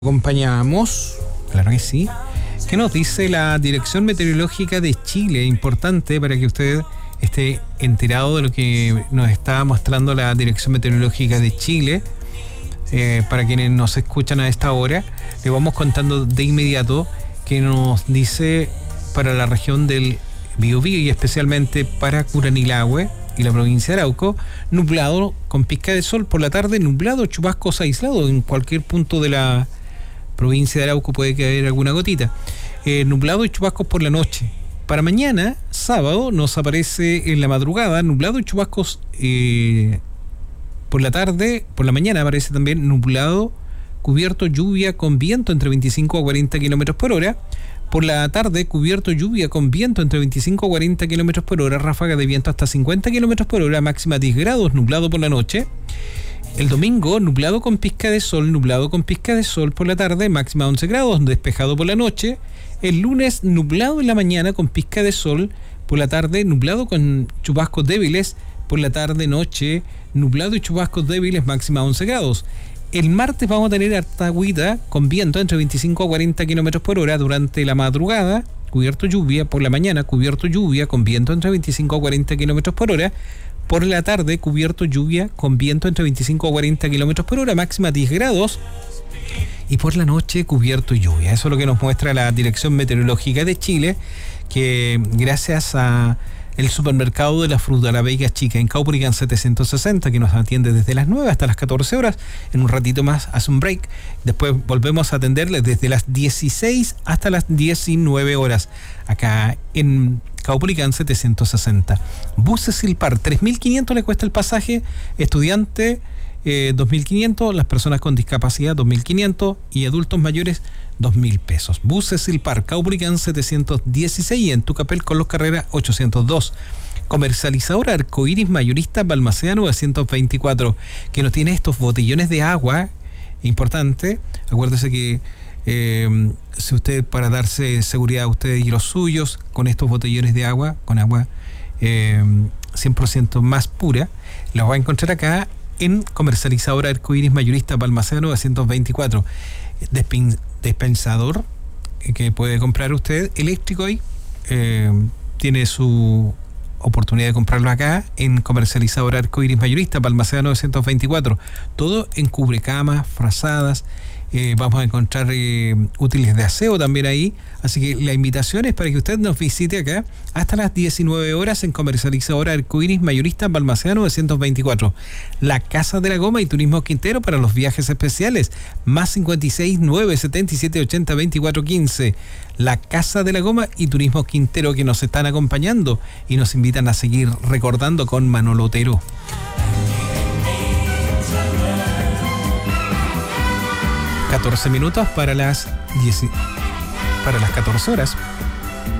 Acompañamos, claro que sí. ¿Qué nos dice la Dirección Meteorológica de Chile? Importante para que usted esté enterado de lo que nos está mostrando la Dirección Meteorológica de Chile. Para quienes nos escuchan a esta hora, le vamos contando de inmediato que nos dice para la región del Biobío y especialmente para Curanilahue y la provincia de Arauco, nublado con pizca de sol por la tarde, nublado, chubascos aislados en cualquier punto de la provincia de Arauco puede caer alguna gotita. Nublado y chubascos por la noche. Para mañana, sábado, nos aparece en la madrugada nublado y chubascos por la tarde. Por la mañana aparece también nublado, cubierto, lluvia con viento entre 25 a 40 kilómetros por hora. Por la tarde, cubierto, lluvia con viento entre 25 a 40 kilómetros por hora, ráfaga de viento hasta 50 kilómetros por hora, máxima 10 grados, nublado por la noche. El domingo, nublado con pizca de sol por la tarde, máxima 11 grados, despejado por la noche. El lunes, nublado en la mañana con pizca de sol por la tarde, nublado con chubascos débiles por la tarde, noche, nublado y chubascos débiles, máxima 11 grados. El martes vamos a tener harta agüita con viento entre 25 a 40 kilómetros por hora durante la madrugada, cubierto lluvia por la mañana, cubierto lluvia con viento entre 25 a 40 kilómetros por hora. Por la tarde, cubierto lluvia con viento entre 25 a 40 kilómetros por hora, máxima 10 grados. Y por la noche, cubierto lluvia. Eso es lo que nos muestra la Dirección Meteorológica de Chile, que gracias a el supermercado de la fruta La Vega Chica en Caupolicán 760, que nos atiende desde las 9 hasta las 14 horas. En un ratito más hace un break. Después volvemos a atenderles desde las 16 hasta las 19 horas. Acá en Caupolicán 760. Buses Silpar, 3.500 le cuesta el pasaje. Estudiante, 2.500. Las personas con discapacidad, 2.500. Y adultos mayores, 2.000 pesos. Buses Silpar, Caupolicán 716 y en Tucapel con los Carreras 802. Comercializadora Arcoiris Mayorista Balmaceda 924, que nos tiene estos botellones de agua. Importante, acuérdese que si usted, para darse seguridad a usted y los suyos, con estos botellones de agua, con agua 100% más pura, los va a encontrar acá en Comercializadora Arcoiris Mayorista Balmaceda 924. Dispensador que puede comprar usted eléctrico y tiene su oportunidad de comprarlo acá en Comercializadora Arcoiris Mayorista Balmaceda 924. Todo en cubrecamas, frazadas. Vamos a encontrar útiles de aseo también ahí. Así que la invitación es para que usted nos visite acá hasta las 19 horas en Comercializadora Arcoiris Mayorista Balmaceda 924. La Casa de la Goma y Turismo Quintero para los viajes especiales. Más 56 977 80 24 15. La Casa de la Goma y Turismo Quintero, que nos están acompañando y nos invitan a seguir recordando con Manolo Otero. 14 minutos para las 14 horas.